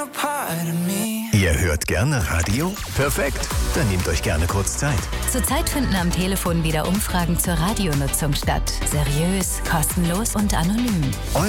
Ihr hört gerne Radio? Perfekt, dann nehmt euch gerne kurz Zeit. Zurzeit finden am Telefon wieder Umfragen zur Radionutzung statt. Seriös, kostenlos und anonym.